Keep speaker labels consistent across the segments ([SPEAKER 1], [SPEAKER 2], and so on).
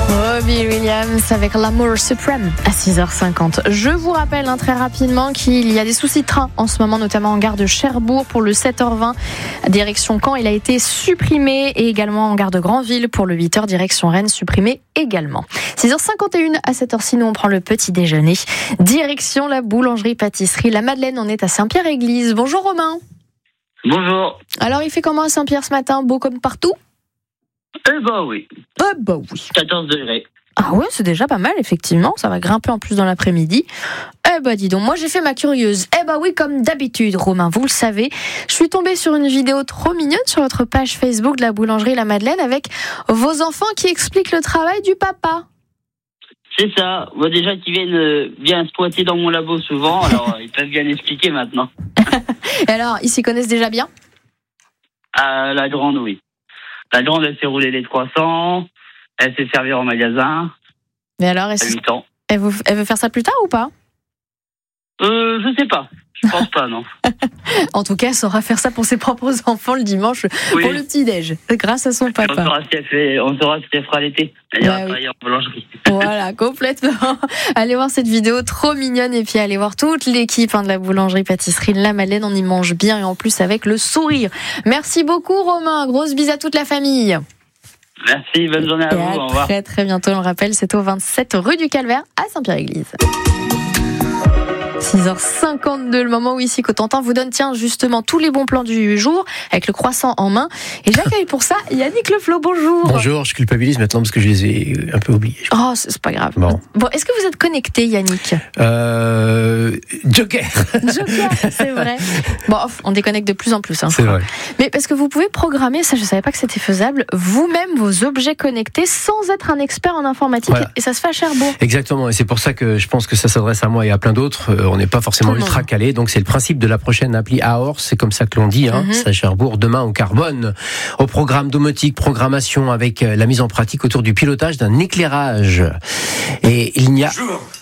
[SPEAKER 1] Robbie Williams avec l'amour suprême à 6h50. Je vous rappelle très rapidement qu'il y a des soucis de train en ce moment, notamment en gare de Cherbourg pour le 7h20 direction Caen. Il a été supprimé et également en gare de Granville pour le 8h direction Rennes, supprimé également. 6h51 à cette heure-ci, nous on prend le petit déjeuner. Direction la boulangerie-pâtisserie La Madeleine, on est à Saint-Pierre-Église. Bonjour Romain.
[SPEAKER 2] Bonjour.
[SPEAKER 1] Alors il fait comment à Saint-Pierre ce matin? Beau comme partout?
[SPEAKER 2] Oui.
[SPEAKER 1] Oui.
[SPEAKER 2] 14 degrés.
[SPEAKER 1] Ah ouais, c'est déjà pas mal, effectivement. Ça va grimper en plus dans l'après-midi. Dis donc, moi j'ai fait ma curieuse. Oui, comme d'habitude, Romain, vous le savez. Je suis tombée sur une vidéo trop mignonne sur votre page Facebook de la boulangerie La Madeleine avec vos enfants qui expliquent le travail du papa.
[SPEAKER 2] C'est ça. Moi déjà qui viennent bien se pointer dans mon labo souvent, alors ils peuvent bien expliquer maintenant.
[SPEAKER 1] Et alors, ils s'y connaissent déjà bien?
[SPEAKER 2] La grande, oui. La grande, elle sait rouler les croissants, elle sait servir en magasin.
[SPEAKER 1] Mais alors,
[SPEAKER 2] à 8 ans.
[SPEAKER 1] Elle veut faire ça plus tard ou pas?
[SPEAKER 2] Je sais pas. Je pense pas, non.
[SPEAKER 1] En tout cas, elle saura faire ça pour ses propres enfants le dimanche, pour le petit-déj, grâce à son papa.
[SPEAKER 2] On saura ce qu'elle fera l'été. Elle ira travailler en boulangerie.
[SPEAKER 1] Voilà, complètement. Allez voir cette vidéo trop mignonne et puis allez voir toute l'équipe de la boulangerie-pâtisserie La Madeleine. On y mange bien et en plus avec le sourire. Merci beaucoup Romain. Grosse bise à toute la famille.
[SPEAKER 2] Merci, bonne journée à vous. Au revoir.
[SPEAKER 1] Très très bientôt, on le rappelle, c'est au 27 rue du Calvaire à Saint-Pierre-Église. 6h52, le moment où ici Cotentin vous donne justement tous les bons plans du jour avec le croissant en main. Et j'accueille pour ça Yannick Leflo, bonjour.
[SPEAKER 3] Bonjour, je culpabilise maintenant parce que je les ai un peu oubliés.
[SPEAKER 1] Oh, c'est pas grave. Bon, est-ce que vous êtes connecté, Yannick?
[SPEAKER 3] Joker,
[SPEAKER 1] c'est vrai. Bon, on déconnecte de plus en plus.
[SPEAKER 3] C'est vrai.
[SPEAKER 1] Mais parce que vous pouvez programmer, ça je savais pas que c'était faisable, vous-même vos objets connectés sans être un expert en informatique. Voilà. Et ça se fait à Cherbourg.
[SPEAKER 3] Exactement, et c'est pour ça que je pense que ça s'adresse à moi et à plein d'autres. On n'est pas forcément ultra calé, donc c'est le principe de la prochaine appli AOR, c'est comme ça que l'on dit, c'est à Cherbourg, demain au carbone. Au programme domotique, programmation avec la mise en pratique autour du pilotage d'un éclairage. Et il n'y a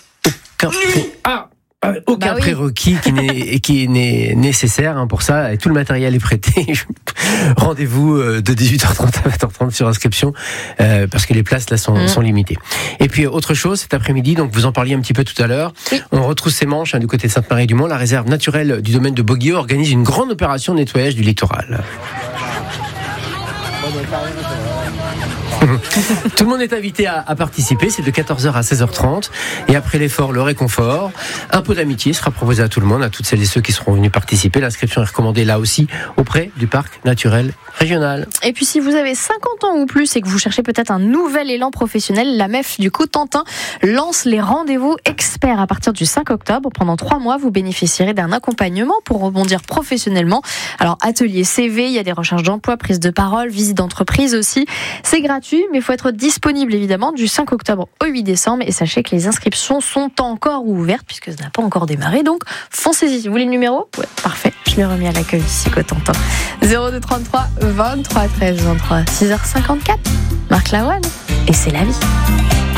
[SPEAKER 3] aucun prérequis qui est nécessaire pour ça, et tout le matériel est prêté. Rendez-vous de 18h30 à 20h30 sur inscription, parce que les places là sont limitées. Et puis autre chose, cet après-midi, donc vous en parliez un petit peu tout à l'heure, on retrousse ses manches du côté de Sainte-Marie-du-Mont. La réserve naturelle du domaine de Boguillot organise une grande opération de nettoyage du littoral. Tout le monde est invité à participer, c'est de 14h à 16h30, et après l'effort, le réconfort, un pot d'amitié sera proposé à tout le monde, à toutes celles et ceux qui seront venus participer. L'inscription est recommandée là aussi auprès du parc naturel régional.
[SPEAKER 1] Et puis si vous avez 50 ans ou plus et que vous cherchez peut-être un nouvel élan professionnel, la MEF du Cotentin lance les rendez-vous experts à partir du 5 octobre. Pendant 3 mois, vous bénéficierez d'un accompagnement pour rebondir professionnellement. Alors atelier CV, il y a des recherches d'emploi, prise de parole, visite d'entreprise aussi. C'est gratuit, mais il faut être disponible évidemment du 5 octobre au 8 décembre. Et sachez que les inscriptions sont encore ouvertes puisque ça n'a pas encore démarré. Donc foncez-y. Vous voulez le numéro? Ouais, parfait. Je l'ai remis à l'accueil ici Cotentin. 0233 23 13 23 6h54. Marc Lavoine. Et c'est la vie.